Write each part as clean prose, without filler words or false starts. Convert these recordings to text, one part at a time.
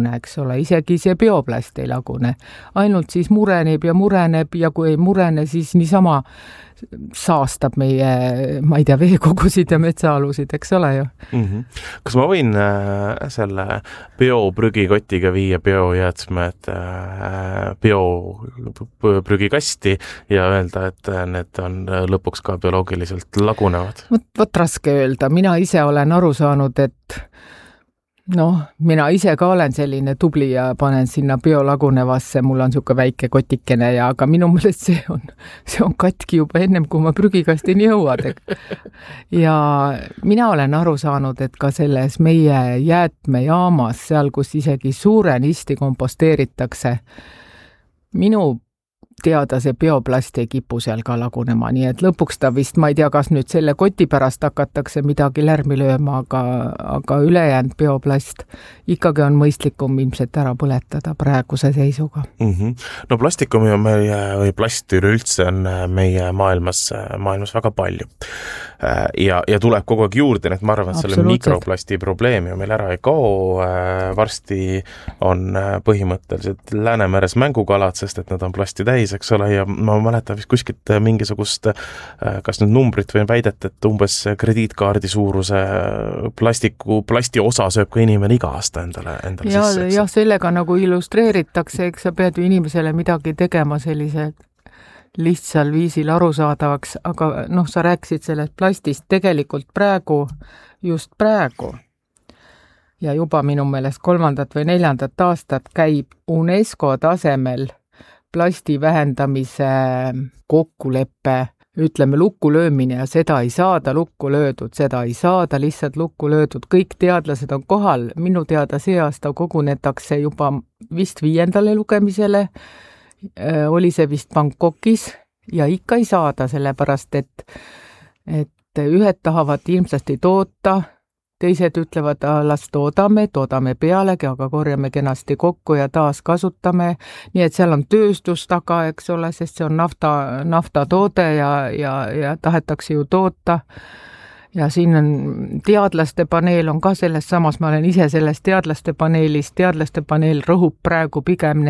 lagune, eks ole, isegi see bioplast ei lagune. Ainult siis mureneb ja kui ei murene, siis niisama saastab meie, ma ei tea, veekogusid ja metsaalusid, eks ole ju. Kas ma võin selle bioprügikotiga viia biojäätmed bioprügikasti ja öelda, et need on lõpuks ka bioloogiliselt lagunevad? Vot raske öelda. Mina ise olen aru saanud, et mina ise ka olen selline tubli ja panen sinna biolagunevasse, mul on siuke väike kotikene aga minu meelest see on katki juba ennem, kui ma prügikastini jõuad. Ja mina olen aru saanud, et ka selles meie jäätmejaamas, seal kus isegi suurenisti komposteeritakse, minu teada see bioplast ei kipu seal ka lagunema, nii et lõpuks ta vist, ma ei tea, kas nüüd selle koti pärast hakatakse midagi lärmi lööma, aga ülejäänud bioplast ikkagi on mõistlikum ilmselt ära põletada praeguse seisuga. No plastikumi on või plasti üleüldse on meie maailmas väga palju. Ja tuleb kogu aeg juurde, et ma arvan, et selle mikroplasti probleemi on meil ära ei kao. Varsti on põhimõtteliselt Läänemeres mängukalad, sest et nad on plasti täis, eks ole, ja ma mäletan vist kuskilt mingisugust, kas nüüd numbrit või väidet, et umbes krediitkaardi suuruse plasti osa sööb ka inimene iga aasta endale sisse. Ja sellega nagu illustreeritakse, eks sa pead ju inimesele midagi tegema sellise lihtsal viisil arusaadavaks, aga sa rääkisid sellest plastist tegelikult just praegu ja juba minu meelest 3. või 4. aastat käib UNESCO tasemel plasti vähendamise kokkuleppe, ütleme lukku löömine ja seda ei saada lukku löödud, seda ei saada lihtsalt lukku löödud. Kõik teadlased on kohal, minu teada see aasta kogunetakse juba vist 5. lugemisele, oli see vist Bangkokis ja ikka ei saada, sellepärast et ühed tahavad ilmsesti toota, teised ütlevad, las toodame pealegi, aga korjame kenasti kokku ja taas kasutame. Nii et seal on tööstus taga, eks ole, sest see on naftatoode ja tahetakse ju toota. Ja siin on teadlaste paneel on ka selles samas, ma olen ise selles teadlaste paneelis, teadlaste paneel rõhub praegu pigem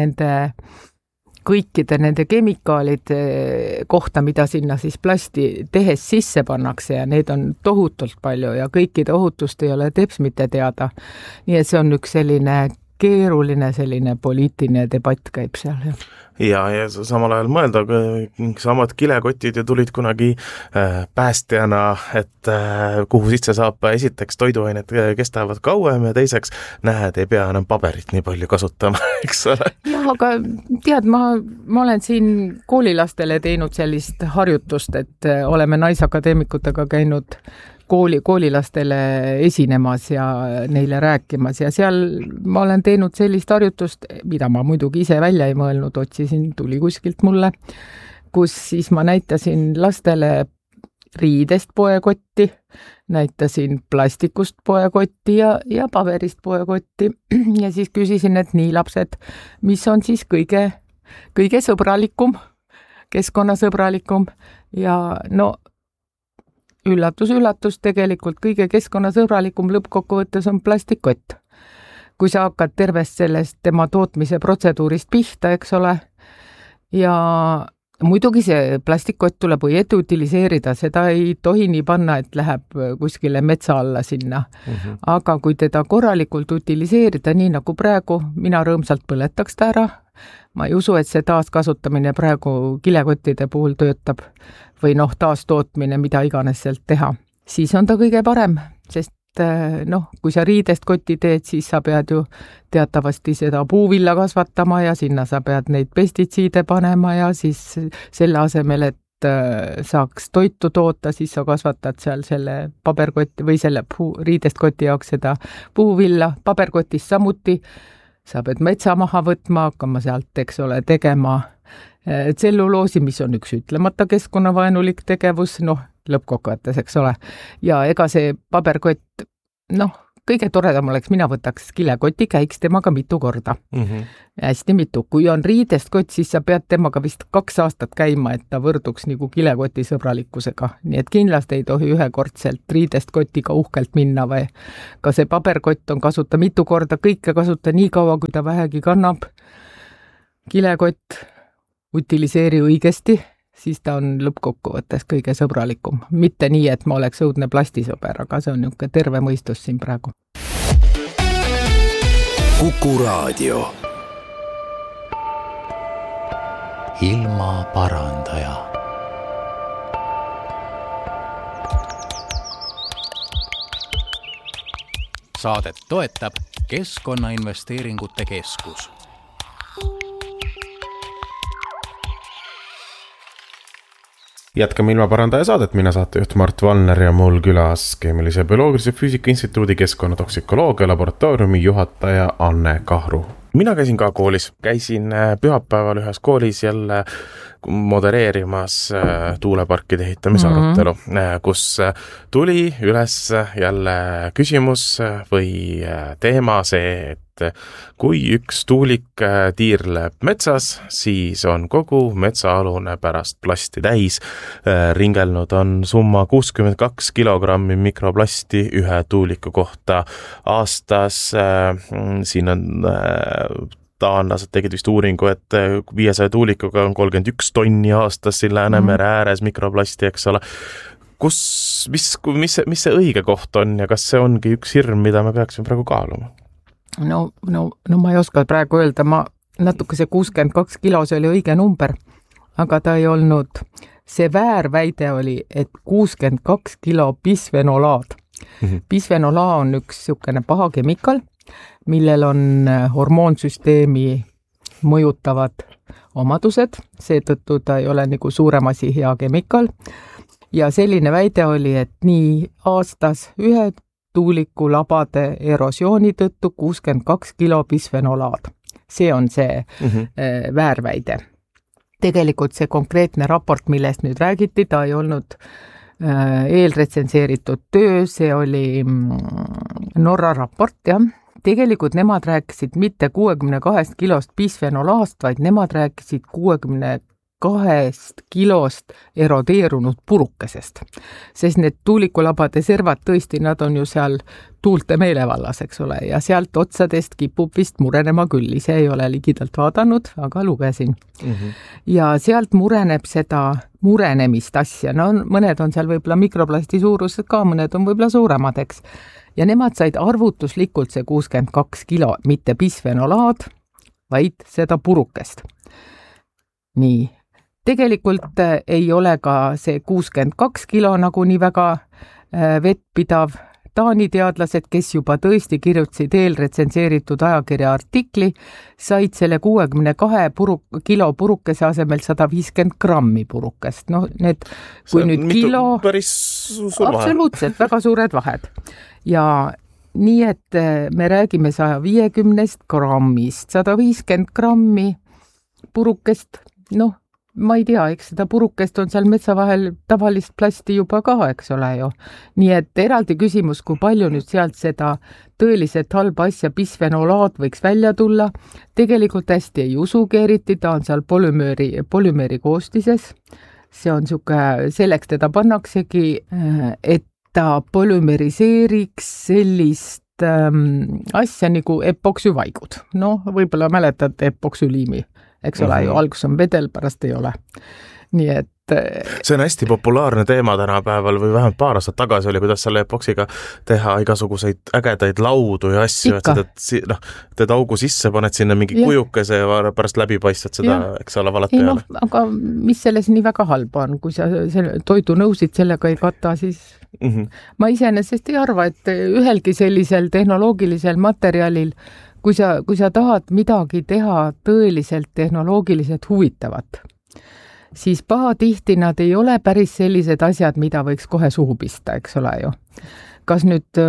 kõikide nende kemikaalide kohta, mida sinna siis plasti tehes sisse pannakse ja need on tohutult palju ja kõikide ohutust ei ole teps mitte teada. Nii et see on üks selline keeruline poliitiline debatt käib seal. Ja samal ajal mõelda, samad kilekotid ja tulid kunagi päästjana, et kuhu sisse saab esiteks toiduained kestavad kauem ja teiseks näed, ei pea enam paberit nii palju kasutama, eks ole. Ja, aga tead, ma olen siin koolilastele teinud sellist harjutust, et oleme naisakadeemikutega käinud koolilastele esinemas ja neile rääkimas ja seal ma olen teinud sellist harjutust, mida ma muidugi ise välja ei mõelnud, otsisin, tuli kuskilt mulle, kus siis ma näitasin lastele riidest poekotti, näitasin plastikust poekotti ja paberist poekotti ja siis küsisin, et nii lapsed, mis on siis kõige sõbralikum, keskkonnasõbralikum ja üllatus, tegelikult kõige keskkonnasõbralikum lõppkokkuvõttes on plastikkott. Kui sa hakkad tervest sellest tema tootmise protseduurist pihta, eks ole, ja muidugi see plastikkott tuleb õieti utiliseerida, seda ei tohi nii panna, et läheb kuskile metsa alla sinna. Aga kui teda korralikult utiliseerida, nii nagu praegu, mina rõõmsalt põletaks ta ära. Ma ei usu, et see taaskasutamine praegu kilekottide puhul töötab või taastootmine, mida iganes sealt teha. Siis on ta kõige parem, sest kui sa riidest kotti teed, siis sa pead ju teatavasti seda puuvilla kasvatama ja sinna sa pead neid pestitsiide panema ja siis selle asemel, et saaks toitu toota, siis sa kasvatad seal selle paberkotti või selle riidest koti jaoks seda puuvilla, paberkotis samuti. Sa pead metsa maha võtma, hakkama sealt, eks ole, tegema tselluloosi, mis on üks ütlemata keskkonnavaenulik tegevus, lõppkokkuvõttes, eks ole. Ja ega see paberkott, kõige toredam oleks, mina võtaks kilekoti, käiks temaga mitu korda. Hästi mitu. Kui on riidest kott, siis sa pead temaga vist 2 aastat käima, et ta võrduks nagu kilekoti sõbralikkusega. Nii et kindlasti ei tohi ühekordselt riidest kotiga uhkelt minna või ka see paberkott on kasuta mitu korda, kõike kasuta nii kaua, kui ta vähegi kannab. Kilekott utiliseeri õigesti, siis ta on lõppkokkuvõttes kõige sõbralikum. Mitte nii, et ma oleks õudne plastisõber, aga see on niisugune terve mõistus siin praegu. Kuku Raadio. Ilma parandaja. Saadet toetab Keskkonnainvesteeringute Keskus. Jätkame Ilmaparandaja saadet, mina saatejuht Mart Valner ja mul külas Keemilise Bioloogilise Füüsika Instituudi keskkonnatoksikoloogia laboratooriumi juhataja Anne Kahru. Mina käisin ka koolis, käisin pühapäeval ühes koolis jälle modereerimas tuuleparkide ehitamise arutelu, kus tuli üles jälle küsimus või teema see, et kui üks tuulik tiirleb metsas, siis on kogu metsaalune pärast plasti täis. Ringelnud on summa 62 kilogrammi mikroplasti ühe tuuliku kohta aastas. Siin on taanlased tegid vist uuringu, et 500 tuulikuga on 31 tonni aastas siin Läänemere ääres mikroplasti, eks ole. Mis see õige koht on ja kas see ongi üks hirm, mida me peaksime praegu kaaluma? No ma ei oska praegu öelda, natuke see 62 kilo, see oli õige number, aga ta ei olnud, see väärväide oli, et 62 kilo bisfenolaad. Bisfenolaa on üks niisugune paha kemikal, millel on hormoonsüsteemi mõjutavad omadused, seetõttu ta ei ole nagu suurem asi hea kemikal. Ja selline väide oli, et nii aastas ühe tuuliku labade erosiooni tõttu 62 kilo bisfenolaad. See on see väärväide. Tegelikult see konkreetne raport, millest nüüd räägiti, ta ei olnud eelretsenseeritud töö, see oli Norra raport, jah. Tegelikult nemad rääkisid mitte 62 kilost bisfenolaast, vaid nemad rääkisid 62 kilost erodeerunud purukesest. Sest need tuulikulabade servad tõesti, nad on ju seal tuulte meelevallas, eks ole, ja sealt otsadest kipub vist murenema küll. Ise ei ole ligidalt vaadanud, aga lugesin. Ja sealt mureneb seda murenemist asja. No mõned on seal võib-olla mikroplasti suurused ka, mõned on võib-olla suuremad, eks. Ja nemad said arvutuslikult see 62 kilo, mitte bisfenolaad, vaid seda purukest. Nii. Tegelikult ei ole ka see 62 kilo nagu nii väga vettpidav. Taani teadlased, kes juba tõesti kirjutasid eelretsenseeritud ajakirja artikli, said selle 62 kilo purukese asemel 150 grammi purukest. No need, kui nüüd kilo... Päris suur vahe. Absoluutselt, väga suured vahed. Ja nii, et me räägime 150 grammist, 150 grammi purukest, noh, ma ei tea, eks seda purukest on seal metsa vahel tavalist plasti juba ka, eks ole ju. Nii et eraldi küsimus, kui palju nüüd sealt seda tõeliselt halba asja bisfenolaat võiks välja tulla, tegelikult hästi ei usugi eriti, ta on seal polümööri koostises. See on niisugune, selleks teda pannaksegi, et ta polümeriseeriks sellist asja nagu epoksüvaigud. No, võib-olla mäletad epoksüliimi. Eks ole, ju algus on vedel, pärast ei ole. Nii et... See on hästi populaarne teema tänapäeval või vähemalt paar aastat tagasi oli, kuidas selle epoksiga teha igasuguseid ägedaid laudu ja asju, et teed augu sisse, paned sinna mingi kujukese ja pärast läbipaistvad seda, eks ole, valad peale. Aga mis selles nii väga halba on, kui sa toidunõusid sellega ei kata, siis ma iseenesest ei arva, et ühelgi sellisel tehnoloogilisel materjalil kui sa tahad midagi teha tõeliselt tehnoloogiliselt huvitavat, siis pahatihti nad ei ole päris sellised asjad, mida võiks kohe suhu pista, eks ole ju. Kas nüüd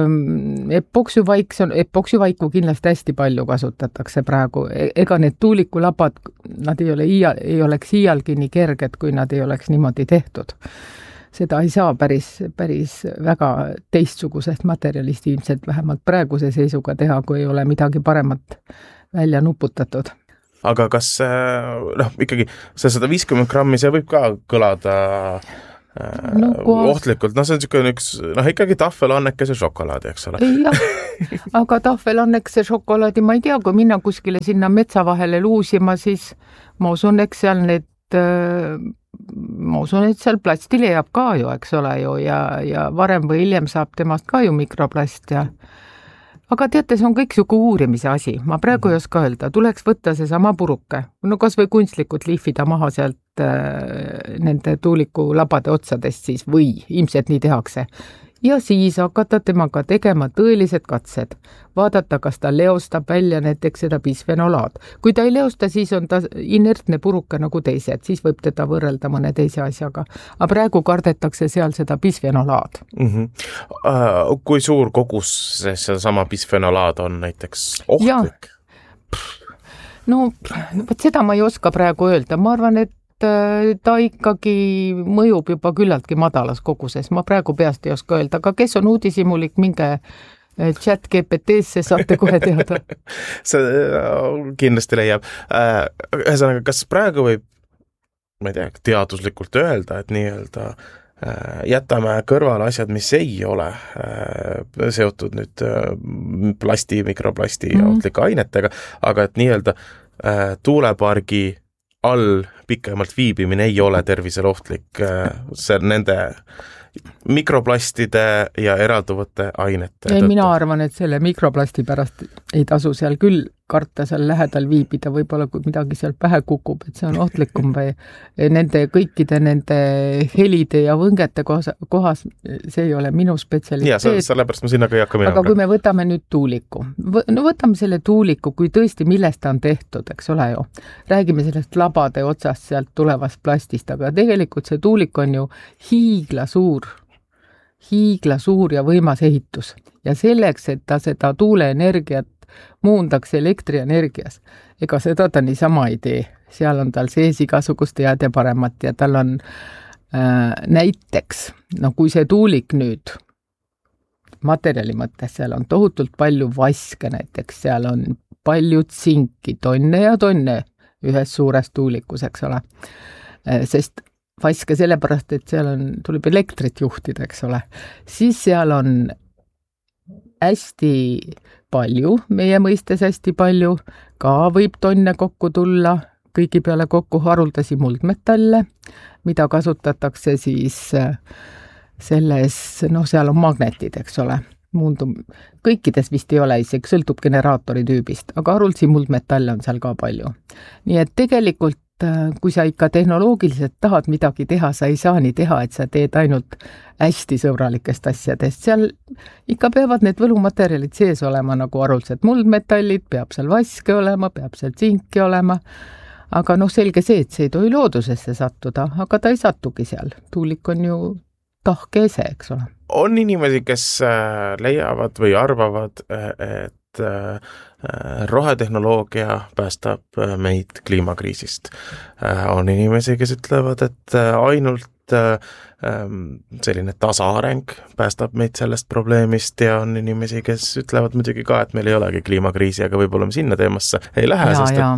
epoksüvaiku kindlasti hästi palju kasutatakse praegu. Ega need tuulikulabad, nad ei oleks iialgi nii kerged, kui nad ei oleks niimoodi tehtud. seda ei saa päris väga teistsugusest materjalist ilmselt vähemalt praeguse seisuga teha, kui ei ole midagi paremat välja nuputatud. Aga kas ikkagi see 150 grammi, see võib ka kõlada ohtlikult, see on niisugune üks, ikkagi tahvelannekese šokolaadi, eks ole? Jah, aga tahvelannekese šokolaadi, ma ei tea, kui minna kuskile sinna metsa vahele luusima, siis ma usun, et seal plasti leiab ka ju, eks ole ju, ja varem või hiljem saab temast ka ju mikroplast ja aga teate, see on kõik siuke uurimise asi. Ma praegu ei oska öelda, tuleks võtta see sama puruke, kas või kunstlikult lihvida maha sealt nende tuuliku labade otsadest siis või ilmselt nii tehakse. Ja siis hakata temaga tegema tõelised katsed. Vaadata, kas ta leostab välja näiteks seda bisfenolaad. Kui ta ei leosta, siis on ta inertne puruke nagu teised, siis võib teda võrrelda mõne teise asjaga. Aga praegu kardetakse seal seda bisfenolaad. Kui suur kogus see sama bisfenolaad on näiteks ohtlik? No, seda ma ei oska praegu öelda. Ma arvan, et ta ikkagi mõjub juba küllaltki madalas koguses. Ma praegu peast ei oska öelda, aga kes on uudishimulik, minge chat GPT-sse, saate kohe teada. See kindlasti leiab. Ühesõnaga, kas praegu võib, ma ei tea, teaduslikult öelda, et nii-öelda jätame kõrvale asjad, mis ei ole seotud nüüd plasti, mikroplasti ja ohtlike ainetega, aga et nii-öelda tuulepargi all pikemalt viibimine ei ole tervisele ohtlik, see nende mikroplastide ja eralduvate ainete. Ei, mina arvan, et selle mikroplasti pärast ei tasu seal küll karta seal lähedal viibida, võib-olla kui midagi seal pähe kukub, et see on ohtlikum või kõikide nende helide ja võngete kohas, see ei ole minu spetsialiteet. Ja, sellepärast ma sinna ka ei hakka minema. Aga kui me võtame nüüd tuuliku, võtame selle tuuliku, kui tõesti millest ta on tehtud, eks ole ju. Räägime sellest labade otsast sealt tulevast plastist, aga tegelikult see tuulik on ju hiiglasuur ja võimas ehitus. Ja selleks, et ta seda tuuleenergiat muundaks elektrienergias. Ega seda ta niisama ei tee. Seal on tal sees igasugust head ja paremat ja tal on näiteks, kui see tuulik nüüd materjali mõttes, seal on tohutult palju vaske näiteks, seal on palju tsinki, tonne ja tonne ühes suures tuulikus, eks ole. Sest vaske sellepärast, et seal tuleb elektrit juhtida, eks ole. Siis seal on hästi palju, meie mõistes hästi palju, ka võib tonne kokku tulla, kõigi peale kokku haruldasi muldmetalle, mida kasutatakse siis selles, seal on magnetid, eks ole. Kõikides vist ei ole, isegi sõltub generaatori tüübist, aga haruldasi muldmetalle on seal ka palju. Nii et tegelikult kui sa ikka tehnoloogiliselt tahad midagi teha, sa ei saa nii teha, et sa teed ainult hästi sõbralikest asjadest. Seal ikka peavad need võlumaterjalid sees olema nagu haruldased muldmetallid, peab seal vaske olema, peab seal tsinki olema. Aga selge see, et see ei tohi loodusesse sattuda, aga ta ei satugi seal. Tuulik on ju tahke ese, eks ole. On inimesi, kes leiavad või arvavad, et rohetehnoloogia päästab meid kliimakriisist. On inimesi, kes ütlevad, et ainult selline tasaareng päästab meid sellest probleemist ja on inimesi, kes ütlevad muidugi ka, et meil ei olegi kliimakriisi, aga võib-olla me sinna teemasse ei lähe,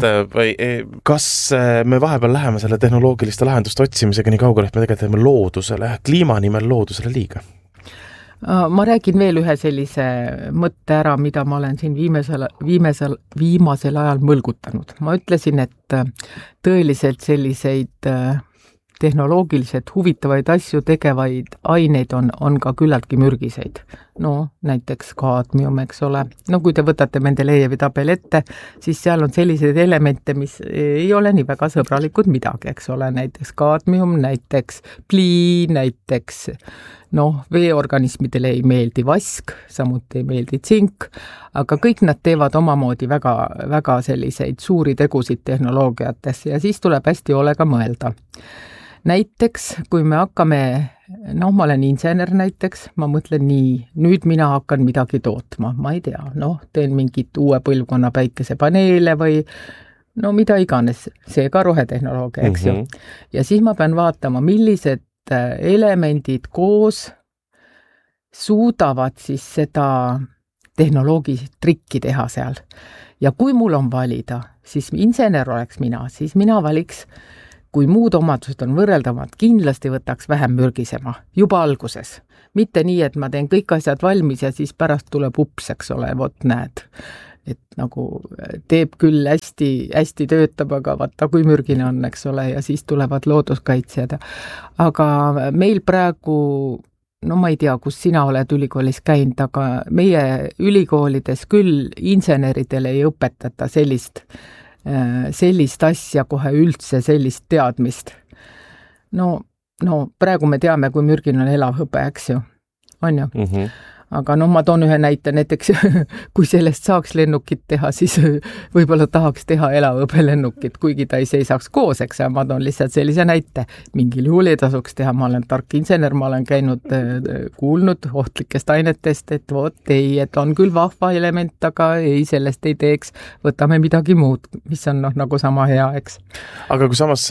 kas me vahepeal läheme selle tehnoloogiliste lahenduste otsimisega nii kaugele, et me tegelikult teeme loodusele, kliima nimel loodusele liiga? Ma räägin veel ühe sellise mõtte ära, mida ma olen siin viimasel ajal mõlgutanud. Ma ütlesin, et tõeliselt selliseid tehnoloogiliselt huvitavaid asju tegevaid aineid on ka küllaltki mürgiseid. Näiteks kaadmium, eks ole. Kui te võtate Mendelejevi tabel ette, siis seal on selliseid elemente, mis ei ole nii väga sõbralikud midagi, eks ole. Näiteks kaadmium, näiteks plii, näiteks veeorganismidele ei meeldi vask, samuti ei meeldi tsink, aga kõik nad teevad omamoodi väga, väga selliseid suuri tegusid tehnoloogiates ja siis tuleb hästi hoolega mõelda. Näiteks, kui me hakkame, ma olen insener näiteks, ma mõtlen nii, nüüd mina hakkan midagi tootma, ma ei tea, teen mingit uue põlvkonna päikesepaneele või mida iganes, see ka rohetehnoloogia, eks ju. Ja siis ma pean vaatama, millised elemendid koos suudavad siis seda tehnoloogilist trikki teha seal. Ja kui mul on valida, siis insener oleks mina, siis mina valiks, kui muud omadused on võrreldavad, kindlasti võtaks vähem mürgisema, juba alguses. Mitte nii, et ma teen kõik asjad valmis ja siis pärast tuleb ups, eks ole, vot näed. Et nagu teeb küll hästi töötab, aga vaata, kui mürgine on, eks ole, ja siis tulevad looduskaitsjad. Aga meil praegu, no ma ei tea, kus sina oled ülikoolis käinud, aga meie ülikoolides küll inseneridele ei õpetata sellist asja kohe üldse, sellist teadmist. No praegu me teame, kui mürgine on elav hõbe, eks ju, on ju? Aga ma toon ühe näite, näiteks kui sellest saaks lennukit teha, siis võib-olla tahaks teha elavhõbelennukit, kuigi ta ei seisaks koos, eks, ma toon lihtsalt sellise näite. Mingil juhul ei tasuks teha, ma olen tark insener, ma olen kuulnud ohtlikest ainetest, et vot ei, et on küll vahva element, aga ei, sellest ei teeks, võtame midagi muud, mis on nagu sama hea, eks. Aga kui samas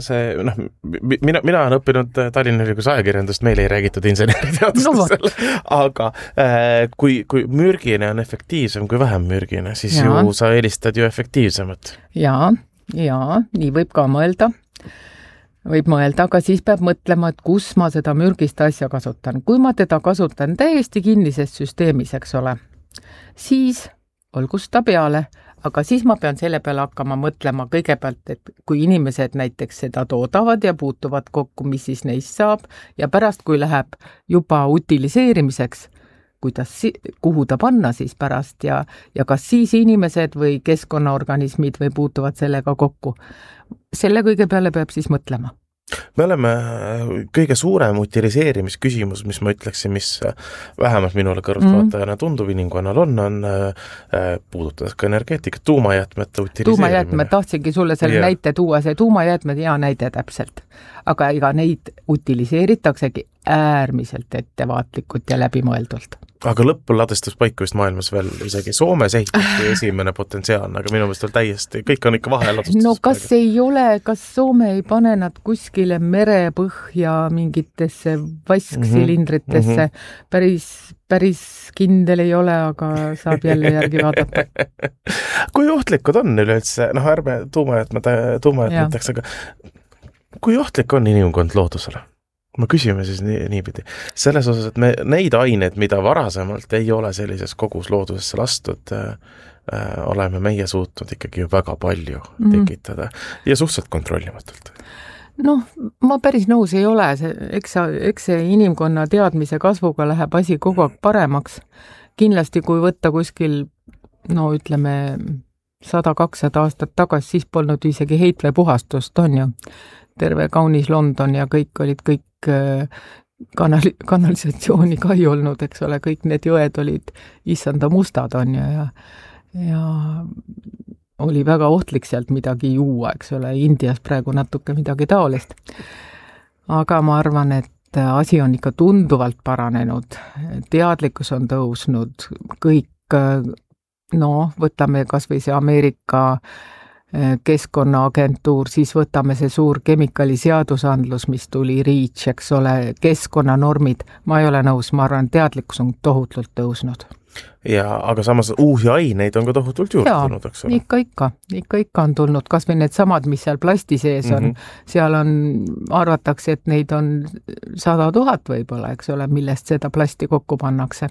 mina olen õppinud Tallinna Ülikoolis ajakirjandust, meil ei räägitud inseneriteadustel, aga kui mürgine on efektiivsem kui vähem mürgine, siis ju sa eelistad ju efektiivsemat. Ja, nii võib ka mõelda. Võib mõelda, aga siis peab mõtlema, et kus ma seda mürgist asja kasutan. Kui ma teda kasutan täiesti kinnises süsteemis, eks ole, siis olgus ta peale, aga siis ma pean selle peale hakkama mõtlema kõigepealt, et kui inimesed näiteks seda toodavad ja puutuvad kokku, mis siis neist saab, ja pärast, kui läheb juba utiliseerimiseks, kuhu ta panna siis pärast ja kas siis inimesed või keskkonnaorganismid või puutuvad sellega kokku. Selle kõige peale peab siis mõtlema. Me oleme kõige suurem utiliseerimisküsimus, mis ma ütleksin, mis vähemalt minule kõrvaltvaatajana tundub inimkonnal on puudutades ka energeetikat, tuumajäätmete utiliseerimine. Tuumajäätmed, tahtsingi sulle selle näite tuua, see tuumajäätmed hea näide täpselt. Aga ega neid utiliseeritaksegi äärmiselt ettevaatlikult ja läbimõeldult. Aga lõppuladestuspaik vist maailmas veel isegi Soomes ehitati esimene potentsiaalne, aga minu meelest veel täiesti, kõik on ikka vaheladustuspaigad. No kas ei ole, kas Soome ei pane nad kuskile merepõhja mingitesse vasksilindritesse? Päris kindel ei ole, aga saab jälle järgi vaadata. Kui ohtlikud on üleüldse, ärme tuumajäätmeteks, aga kui ohtlik on inimkond loodusele? Ma küsime siis niipidi. Selles osas, et me neid aineid, mida varasemalt ei ole sellises kogus loodusesse lastud, oleme meie suutnud ikkagi ju väga palju tekitada ja suhteliselt kontrollimatult. Ma päris nõus ei ole. Eks see inimkonna teadmise kasvuga läheb asi kogu aeg paremaks. Kindlasti, kui võtta kuskil, ütleme 100-200 aastat tagasi, siis polnud isegi heitvepuhastust, on ju. Terve kaunis London ja kõik olid kanalisatsiooni ka ei olnud, eks ole, kõik need jõed olid issanda mustad, on ju, ja oli väga ohtlik sealt midagi juua, eks ole, Indias praegu natuke midagi taolist. Aga ma arvan, et asi on ikka tunduvalt paranenud, teadlikkus on tõusnud, kõik, võtame kas või see Ameerika keskkonnaagentuur, siis võtame see suur kemikaliseadusandlus, mis tuli REACH, eks ole, keskkonnanormid. Ma ei ole nõus, ma arvan, teadlikkus on tohutult tõusnud. Aga samas uusi aineid on ka tohutult juurde tulnud, eks ole? Ikka on tulnud, kas või need samad, mis seal plasti sees on, seal on, arvatakse, et neid on 100 000 võib-olla, eks ole, millest seda plasti kokku pannakse.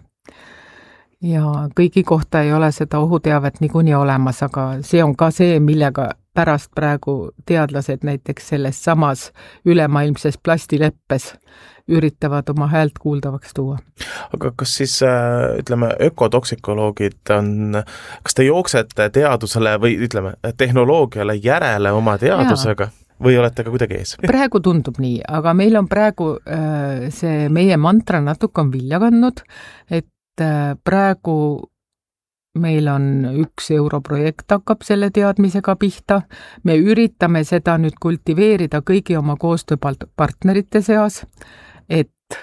Ja kõigi kohta ei ole seda ohuteavet niikuinii olemas, aga see on ka see, millega pärast praegu teadlased näiteks selles samas ülemaailmses plastileppes üritavad oma häält kuuldavaks tuua. Aga kas siis, ütleme, ökotoksikoloogid on, kas te jooksete teadusele või ütleme, tehnoloogiale järele oma teadusega? Või olete ka kuidagi ees? Praegu tundub nii, aga meil on praegu see meie mantra natuke on vilja kandnud, et praegu meil on 1 europrojekt hakkab selle teadmisega pihta. Me üritame seda nüüd kultiveerida kõigi oma koostööpartnerite seas, et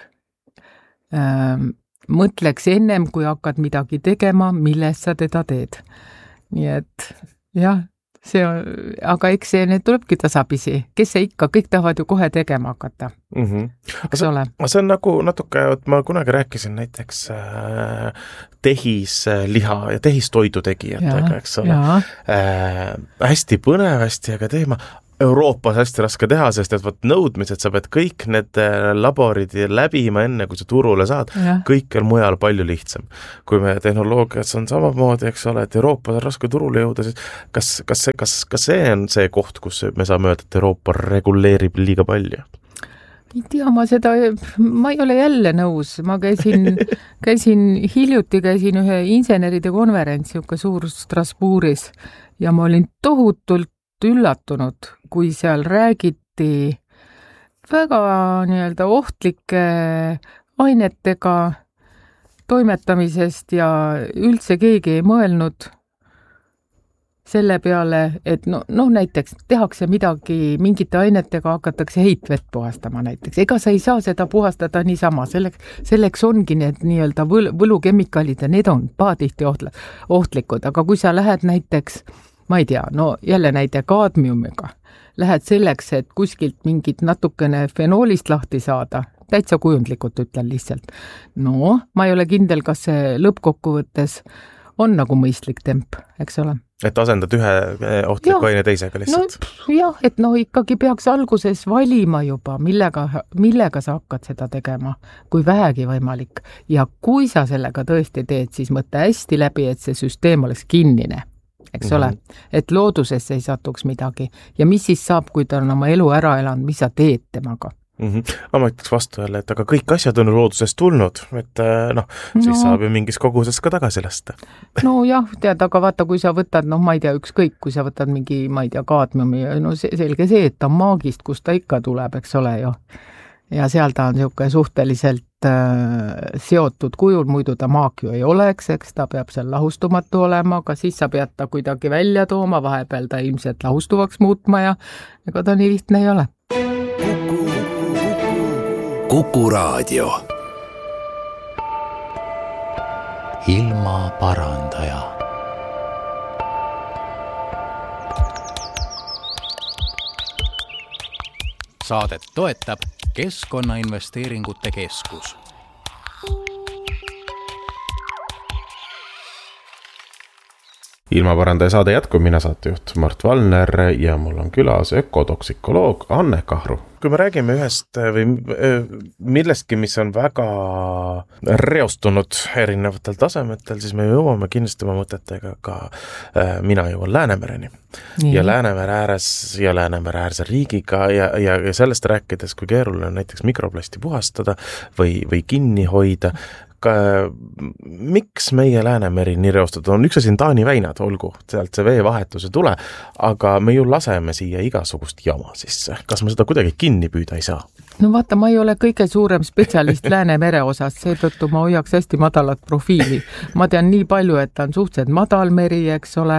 mõtleks ennem, kui hakkad midagi tegema, milles sa teda teed. Nii et jah, see on, aga eks see need tulebki tasapisi, kes see ikka, kõik tahavad ju kohe tegema hakata. Eks ole. See on nagu natuke, ma kunagi rääkisin näiteks tehisliha ja tehistoidu tegijatega, eks ole. Hästi põnev, hästi aga teema. Euroopas hästi raske teha, sest et võt nõudmised, sa pead kõik need laborid läbima enne, kui sa turule saad, kõik on mujal palju lihtsam. Kui me tehnoloogias on samamoodi, eks ole, et Euroopas on raske turule jõuda, siis kas see on see koht, kus me saame öelda, et Euroopa reguleerib liiga palju? Ei tea, ma ei ole jälle nõus. Ma hiljuti käisin ühe inseneride konverents, juhke suur Strasbourgis, ja ma olin tohutult üllatunud, kui seal räägiti väga nii-öelda ohtlike ainetega toimetamisest ja üldse keegi ei mõelnud selle peale, et näiteks tehakse midagi, mingite ainetega hakatakse heitvett puhastama näiteks. Ega sa ei saa seda puhastada niisama, selleks ongi need nii-öelda võlukemikaalid ja need on paatihti ohtlikud, aga kui sa lähed näiteks ma ei tea, jälle näide kaadmiumiga. Lähed selleks, et kuskilt mingit natukene fenoolist lahti saada, täitsa kujundlikult ütlen lihtsalt. Ma ei ole kindel, kas see lõppkokkuvõttes on nagu mõistlik temp, eks ole. Et asendad ühe ohtliku aine teisega lihtsalt? Et ikkagi peaks alguses valima juba, millega sa hakkad seda tegema, kui vähegi võimalik. Ja kui sa sellega tõesti teed, siis mõtle hästi läbi, et see süsteem oleks kinnine. Eks ole, et loodusesse ei satuks midagi. Ja mis siis saab, kui ta on oma elu ära elanud, mis sa teed temaga? Ma ütleks vastu jälle, et aga kõik asjad on loodusest tulnud, et siis saab ju mingis koguses ka tagasi lasta. Tead, aga vaata, kui sa võtad, ma ei tea, ükskõik, kui sa võtad mingi, ma ei tea, kaadmiumi, selge see, et ta on maagist, kus ta ikka tuleb, eks ole ju. Ja seal ta on niisugune suhteliselt seotud kujul, muidu ta maak ju ei oleks, eks ta peab seal lahustumatu olema, aga siis sa pead ta kuidagi välja tooma, vahepeal ta ilmselt lahustuvaks muutma ja ega ta nii lihtne ei ole. Kuku Raadio. Ilma parandaja. Saadet toetab Keskkonnainvesteeringute Keskus. Ilmaparandaja saade jätkub, mina saatejuht Mart Valner ja mul on külas ökotoksikoloog Anne Kahru. Kui me räägime ühest või millestki, mis on väga reostunud erinevatel tasemetel, siis me jõuame kindlasti oma mõtetega ka mina jõuan Läänemereni. Ja Läänemere ääres ja Läänemere äärse riigiga ja sellest rääkides, kui keeruline on näiteks mikroplasti puhastada või kinni hoida, miks meie Läänemeri nii reostatud on? Üks asi on Taani väinad, olgu, sealt see veevahetus ei tule, aga me ju laseme siia igasugust jama sisse. Kas me seda kuidagi kinni püüda ei saa? Vaata, ma ei ole kõige suurem spetsialist Läänemere osas, seetõttu ma hoiaks hästi madalat profiili. Ma tean nii palju, et ta on suhteliselt madal meri, eks ole.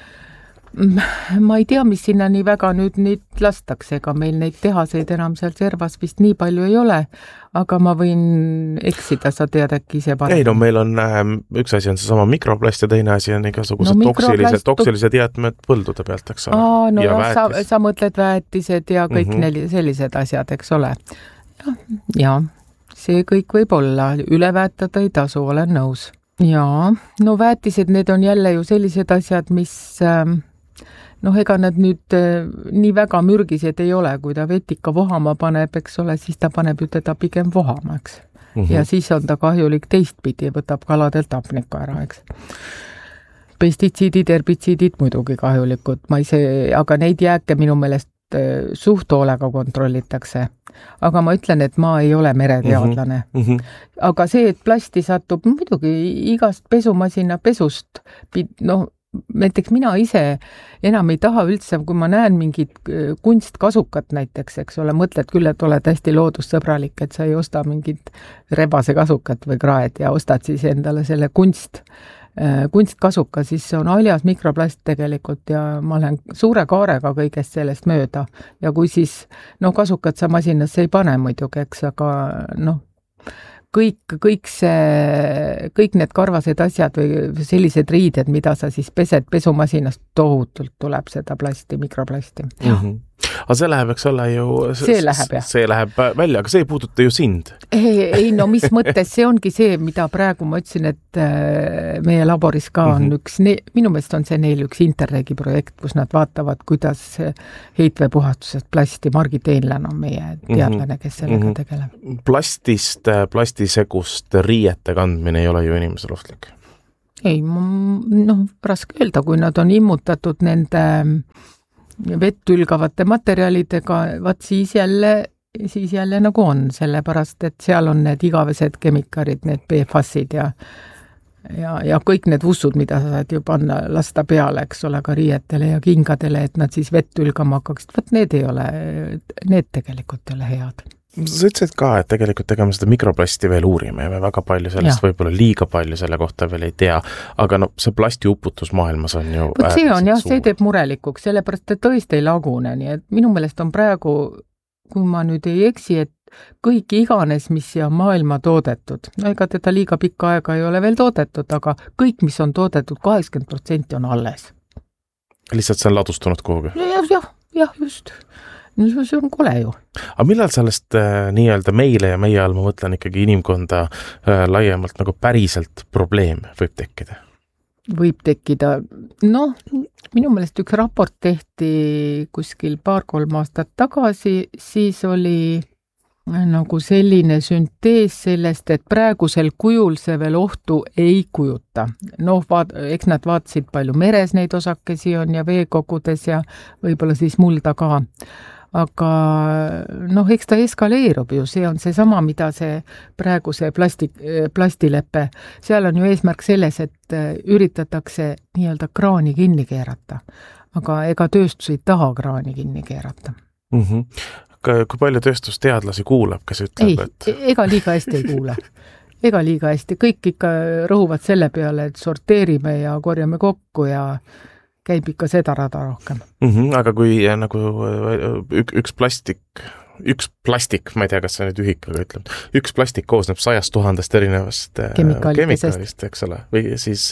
Ma ei tea, mis sinna nii väga nüüd lastakse, ega meil neid tehaseid enam seal servas vist nii palju ei ole, aga ma võin eksida, sa tead äkki ise parem. Ei, meil on, üks asi on see sama mikroplast ja teine asi on igasugused toksilised jäätmed põldude pealt, eks ole. Sa mõtled väetised ja kõik sellised asjad, eks ole. Ja, see kõik võib olla, üleväetada ei tasu, olen nõus. Ja, väetised, need on jälle ju sellised asjad, mis ega nad nüüd nii väga mürgised ei ole, kui ta vetika vohama paneb, eks ole, siis ta paneb ju teda pigem vohama, eks. Ja siis on ta kahjulik teistpidi, võtab kaladelt hapnikku ära, eks. Pestitsiidid, herbitsiidid muidugi kahjulikud, aga neid jääke minu meelest suht hoolega kontrollitakse. Aga ma ütlen, et ma ei ole mereteadlane. Aga see, et plasti satub muidugi igast pesumasina pesust, näiteks mina ise enam ei taha üldse, kui ma näen mingit kunstkasukat näiteks, eks ole, mõtled küll, et oled hästi loodussõbralik, et sa ei osta mingit rebase kasukat või kraed ja ostad siis endale selle kunstkasuka, siis see on aljas mikroplast tegelikult ja ma olen suure kaarega kõigest sellest mööda. Ja kui siis, kasukat sa masinasse ei pane muidugi, eks, aga kõik need karvased asjad või sellised riided, mida sa siis pesed pesumasinast, tohutult tuleb seda plasti, mikroplasti. Aga see läheb, eks ole ju... See läheb välja, aga see ei puuduta ju sind. Ei, no mis mõttes, see ongi see, mida praegu ma ütlesin, et meie laboris ka on minu meelest on see neil üks Interregi projekt, kus nad vaatavad, kuidas heitveepuhastusest plasti, Margit Einlan on meie teadlane, kes sellega tegeleb. Plastisegust riiete kandmine ei ole ju inimesel ohtlik? Ei, raske öelda, kui nad on immutatud nende vett ülgavate materjalidega, siis jälle nagu on, sellepärast, et seal on need igavesed kemikarid, need PFAS-id ja kõik need vussud, mida sa saad ju panna, lasta peale, eks ole, ka riietele ja kingadele, et nad siis vett ülgama hakkaksid. Need tegelikult ei ole head. Sa ütlesid ka, et tegelikult tegema seda mikroplasti veel uurime ja me väga palju sellest võib-olla liiga palju selle kohta veel ei tea, aga see plasti uputus maailmas on ju see on jah, see teeb murelikuks, sellepärast et tõesti ei lagune, nii et minu meelest on praegu, kui ma nüüd ei eksi, et kõik iganes, mis siia maailma toodetud, no ega teda liiga pikka aega ei ole veel toodetud, aga kõik, mis on toodetud, 80% on alles. Lihtsalt see on ladustunud kuhugi? Jah, just. No see on kole ju. Aga millal sellest nii-öelda meile ja meie all, ma mõtlen ikkagi inimkonda laiemalt nagu päriselt probleem võib tekkida? Võib tekkida. Minu meelest üks raport tehti kuskil 2-3 aastat tagasi, siis oli nagu selline süntees sellest, et praegusel kujul see veel ohtu ei kujuta. Eks nad vaatasid palju meres neid osakesi on ja veekogudes ja võib-olla siis mulda ka. Aga eks ta eskaleerub ju, see on seesama, mida see praeguse plastileppe, seal on ju eesmärk selles, et üritatakse nii-öelda kraani kinni keerata, aga ega tööstus ei taha kraani kinni keerata. Kui palju tööstusteadlasi kuulab, kes ütleb, ega liiga hästi ei kuule. Ega liiga hästi, kõik ikka rõhuvad selle peale, et sorteerime ja korjame kokku ja käib ikka seda rada rohkem. Aga kui nagu üks plastik, ma ei tea, kas see nüüd ühikaga ütleb, üks plastik koosneb 100 000 erinevast kemikaalist, eks ole, või siis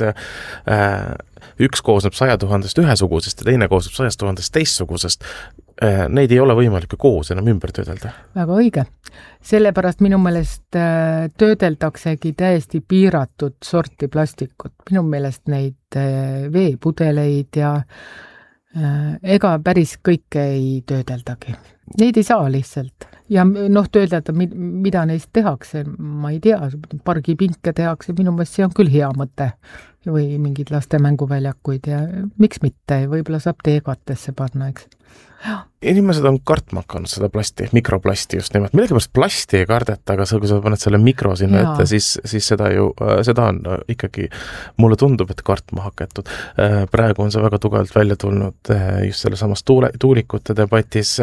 üks koosneb 100 000 ühesugusest ja teine koosneb 100 000 teistsugusest, neid ei ole võimalik koos enam ümber töödelda. Väga õige. Sellepärast minu meelest töödeldaksegi täiesti piiratud sorti plastikut. Minu meelest neid veepudeleid ja ega päris kõike ei töödeldagi. Neid ei saa lihtsalt. Ja töödelda, mida neist tehakse, ma ei tea, pargipinke tehakse, minu meelest see on küll hea mõte. Või mingid laste mänguväljakuid ja miks mitte, võib-olla saab teekatesse panna, eks. Inimesed on kartma hakanud seda plasti, mikroplasti just nimelt. Millegipärast plasti ei kardeta, aga kui sa paned selle mikro sinna ette, siis seda on ikkagi, mulle tundub, et kartma hakatud. Praegu on see väga tugevalt välja tulnud just selle samast tuulikute debatis.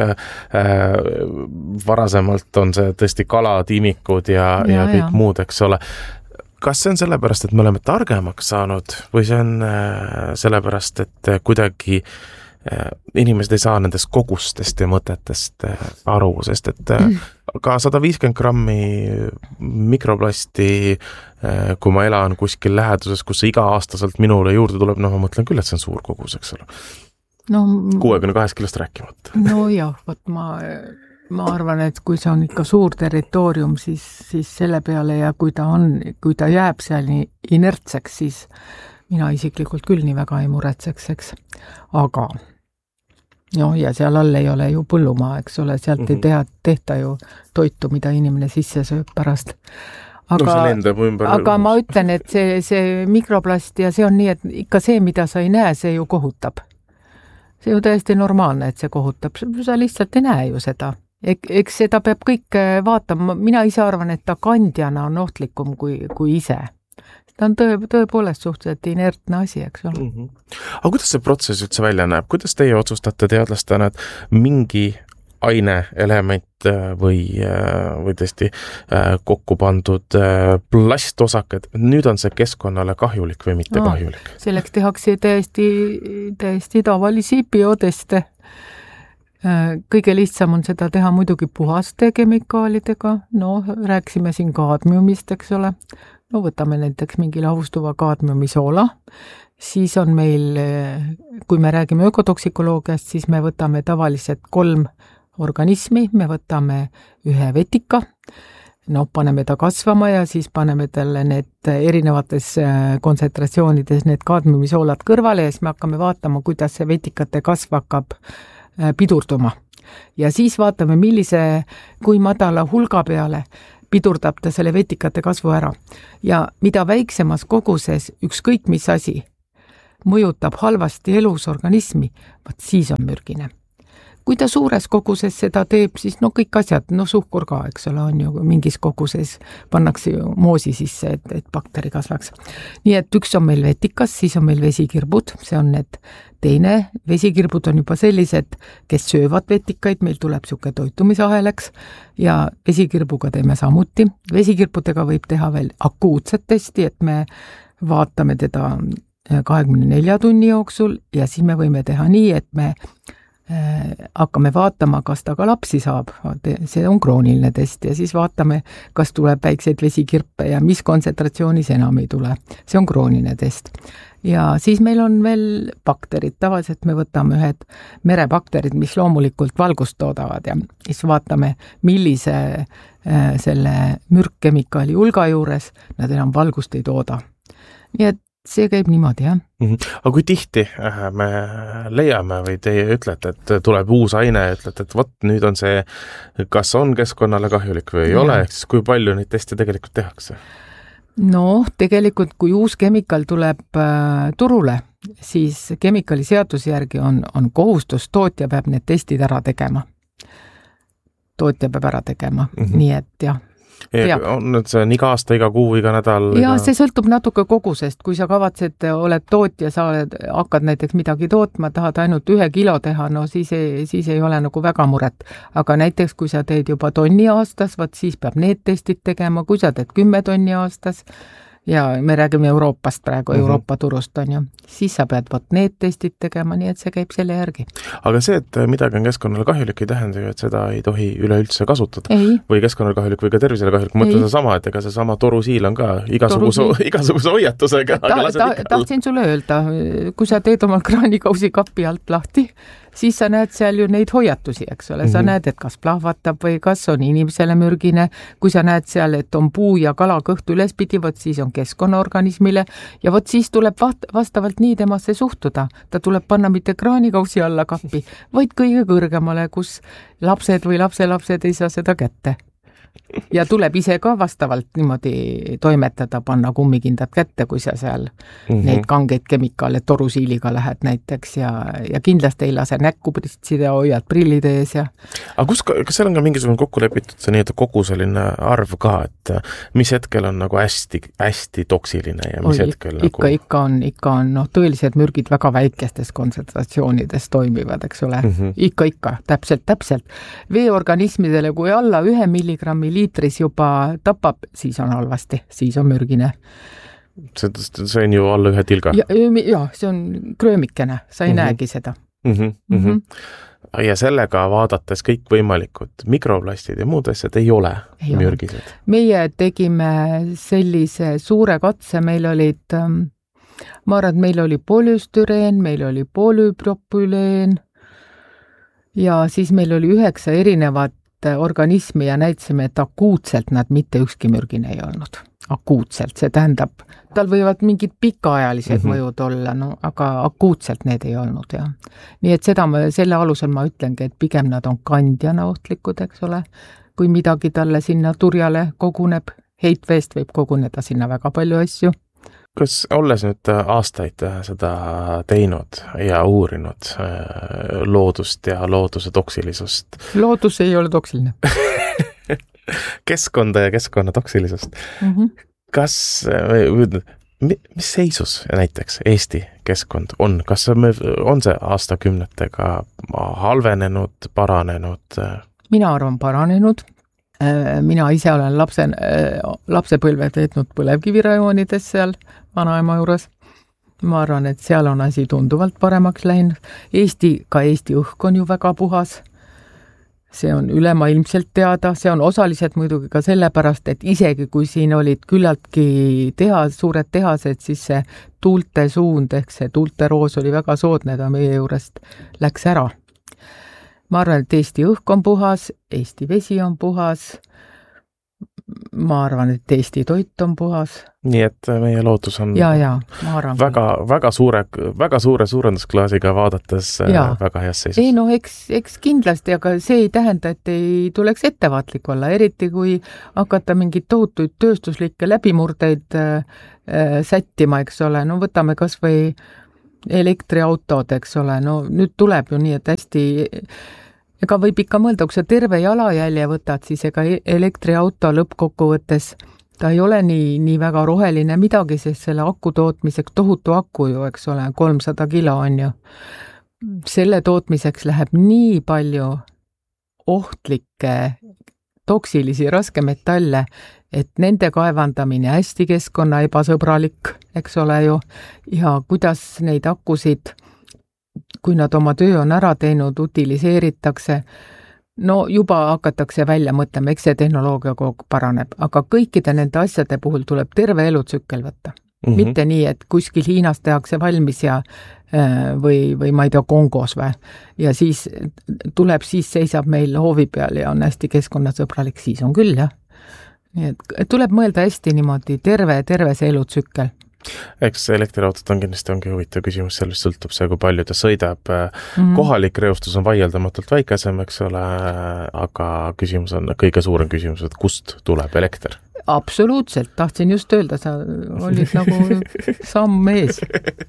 Varasemalt on see tõesti kalad, imikud ja kõik muud, eks ole. Kas see on sellepärast, et me oleme targemaks saanud või see on sellepärast, et kuidagi inimesed ei saa nendest kogustest ja mõtetest aru, sest et ka 150 grammi mikroplasti, kui ma elan kuskil läheduses, kus iga-aastaselt minule juurde tuleb, ma mõtlen küll, et see on suur kogus, eks ole. 62 kilost rääkimata. Ma arvan, et kui see on ikka suur territoorium, siis selle peale ja kui ta jääb seal nii inertseks, siis mina isiklikult küll nii väga ei muretseks, eks. Aga ja seal all ei ole ju põllumaa, eks ole, sealt ei tehta ju toitu, mida inimene sisse sööb pärast. Aga ma ütlen, et see mikroplast ja see on nii, et ikka see, mida sa ei näe, see ju kohutab. See ju täiesti normaalne, et see kohutab. Sa lihtsalt ei näe ju seda. Eks seda peab kõik vaatama. Mina ise arvan, et ta kandjana on ohtlikum kui ise. Ta on tõepoolest suhteliselt inertne asi, eks ole. Aga kuidas see protsess üldse välja näeb? Kuidas teie otsustate teadlastena, et mingi aine, element või tõesti kokku pandud plastosakad, nüüd on see keskkonnale kahjulik või mitte kahjulik? Selleks tehakse täiesti tavalisi bioteste. Kõige lihtsam on seda teha muidugi puhaste kemikaalidega, rääksime siin kaadmiumist, eks ole, võtame näiteks mingi lahustuva kaadmiumisoola, siis on meil, kui me räägime ökotoksikoloogiast, siis me võtame tavaliselt 3 organismi, me võtame ühe vetika, paneme ta kasvama ja siis paneme talle need erinevates kontsentratsioonides need kaadmiumisoolad kõrvale ja siis me hakkame vaatama, kuidas see vetikate kasv hakkab pidurduma. Ja siis vaatame, kui madala hulga peale pidurdab ta selle vetikate kasvu ära. Ja mida väiksemas koguses ükskõik mis asi mõjutab halvasti elusorganismi, siis on mürgine. Kui ta suures koguses seda teeb, siis kõik asjad, suhkur ka, eks ole, on ju mingis koguses, pannakse ju moosi sisse, et bakteri kasvaks. Nii et üks on meil vetikas, siis on meil vesikirbud, see on need teine, vesikirbud on juba sellised, kes söövad vetikaid, meil tuleb siuke toitumisaheleks ja vesikirbuga teeme samuti. Vesikirpudega võib teha veel akuutset testi, et me vaatame teda 24 tunni jooksul ja siis me võime teha nii, et me hakkame vaatama, kas ta ka lapsi saab, see on krooniline test ja siis vaatame, kas tuleb väikseid vesikirpe ja mis kontsentratsioonis enam ei tule. See on krooniline test. Ja siis meil on veel bakterid, tavaliselt me võtame ühed merebakterid, mis loomulikult valgust toodavad ja siis vaatame, millise selle mürkkemikaali hulga juures nad enam valgust ei tooda. Nii et see käib niimoodi, jah. Aga kui tihti me leiame või teie ütlete, et tuleb uus aine ja ütlete, et vot nüüd on see, kas on keskkonnale kahjulik või ei ole, ehk siis kui palju neid teste tegelikult tehakse? Tegelikult kui uus kemikaal tuleb turule, siis kemikaaliseaduse järgi on kohustus, tootja peab need testid ära tegema. Nii et jah. See on iga aasta, iga kuu, iga nädal? Ja see sõltub natuke kogusest. Kui sa kavatsed, oled tootja, sa hakkad näiteks midagi tootma, tahad ainult 1 kilo teha, siis ei ole nagu väga muret. Aga näiteks, kui sa teed juba tonni aastas, siis peab need testid tegema, kui sa teed 10 tonni aastas, ja me räägime Euroopast praegu, Euroopa turust on ju, siis sa pead need testid tegema, nii et see käib selle järgi. Aga see, et midagi on keskkonnale kahjulik, ei tähenda ju, et seda ei tohi üleüldse kasutada. Või keskkonnale kahjulik või ka tervisele kahjulik. Mõtle see sama, et ega see sama torusiil on ka igasuguse hoiatusega. Tahtsin sulle öelda, kui sa teed oma kraanikausi kapi alt lahti, siis sa näed seal ju neid hoiatusi, eks ole. Sa näed, et kas plahvatab või kas on inimesele mürgine. Kui sa näed seal, et on puu ja kala kõht ülespidi, siis on keskkonnaorganismile ja siis tuleb vastavalt nii temasse suhtuda. Ta tuleb panna mitte kraanikausi alla kappi, vaid kõige kõrgemale, kus lapsed või lapselapsed ei saa seda kätte. Ja tuleb ise ka vastavalt niimoodi toimetada, panna kummikindad kätte, kui sa seal neid kangeid kemikaale torusiiliga lähed näiteks ja kindlasti ei lase näkku pritsida, hoiad prillid ees ja... Aga kas seal on ka mingisugune kokku lepitud see nii, et kogu selline arv ka, et mis hetkel on nagu hästi toksiline ja mis hetkel nagu... Ikka on tõelised mürgid väga väikestes kontsentratsioonides toimivad, eks ole. Ikka, täpselt. Veeorganismidele, kui alla 1 milligrammi liitris juba tapab, siis on halvasti, siis on mürgine. See on ju alla 1 tilga? Ja, see on kröömikene, sa ei näegi seda. Ja sellega vaadates kõik võimalikud mikroplastid ja muud asjad ei ole mürgised? Meie tegime sellise suure katse, meil olid, ma arvan, et meil oli polüstüreen, meil oli polüpropüleen ja siis meil oli 9 erinevat organismi ja näitasime, et akuutselt nad mitte ükski mürgine ei olnud. Akuutselt, see tähendab, tal võivad mingid pikaajalised mõjud olla, aga akuutselt need ei olnud. Ja. Nii et selle alusel ma ütlengi, et pigem nad on kandjana ohtlikud, eks ole. Kui midagi talle sinna turjale koguneb, heitveest võib koguneda sinna väga palju asju. Kas olles nüüd aastaid seda teinud ja uurinud loodust ja looduse toksilisust? Loodus ei ole toksiline. Keskkonda ja keskkonna toksilisust. Kas, mis seisus näiteks Eesti keskkond on? Kas on see aastakümnetega halvenenud, paranenud? Mina arvan paranenud. Mina ise olen lapsepõlve veetnud põlevkivirajoonides seal vanaema juures. Ma arvan, et seal on asi tunduvalt paremaks läinud. Eesti õhk on ju väga puhas. see on ülemaailmselt teada, see on osaliselt muidugi ka sellepärast, et isegi kui siin olid küllaltki suured tehased, siis see tuulte suund ehk see tuulteroos oli väga soodne, ta meie juurest läks ära. Ma arvan, et Eesti õhk on puhas, Eesti vesi on puhas, ma arvan, et Eesti toit on puhas. Nii et meie lootus on ma arvan, väga suure suurendusklaasiga vaadates väga heas seisus. Ei, no eks kindlasti, aga see ei tähenda, et ei tuleks ettevaatlik olla, eriti kui hakata mingid tohutuid tööstuslikke läbimurdeid sättima, eks ole. No võtame kas või elektriautod, eks ole. No nüüd tuleb ju nii, et hästi... Ega võib ikka mõelda, kui sa terve jalajälje võtad, siis ega elektriauto lõppkokkuvõttes ta ei ole nii väga roheline midagi, sest selle aku tootmiseks, tohutu aku ju, eks ole, 300 kilo on ju. Selle tootmiseks läheb nii palju ohtlikke, toksilisi raskemetalle, et nende kaevandamine hästi keskkonna ebasõbralik, eks ole ju, ja kuidas neid akusid kui nad oma töö on ära teinud, utiliseeritakse, no juba hakatakse välja mõtlema, eks see tehnoloogia kogu paraneb, aga kõikide nende asjade puhul tuleb terve elutsükkel võtta. Mitte nii, et kuskil Hiinas tehakse valmis ja või ma ei tea, Kongos või. Ja siis seisab meil hoovi peal ja on hästi keskkonnasõbralik, siis on küll, jah. Nii et tuleb mõelda hästi niimoodi terve see elutsükkel. Eks elektriautot ongi huvitav küsimus, sellest sõltub see, kui palju ta sõidab. Kohalik reostus on vaieldamatult väikesem, eks ole, aga kõige suurem küsimus, et kust tuleb elekter? Absoluutselt, tahtsin just öelda, sa olid nagu samm ees.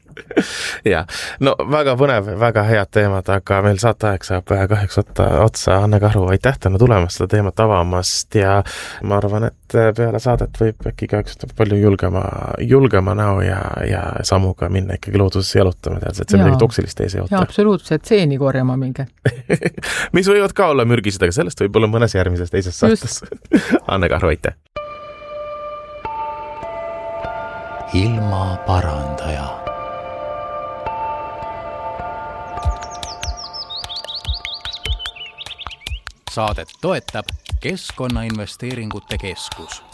Ja, no väga põnev, väga head teemad, aga meil saateaeg saab kahjuks otsa. Anne Kahru, aitäh täna tulemast seda teemat avamast ja ma arvan, et peale saadet võib äkki palju julgema näo ja sammuga minna ikkagi looduses jalutama, tead, et see midagi toksilist ees ei oota. Ja, absoluutselt, seeni korjama minge. Mis võivad ka olla mürgised, aga sellest võib olla mõnes järgmises teises saates. Anne Kahru, aitäh! Ilmaparandaja. Saadet toetab Keskkonnainvesteeringute Keskus.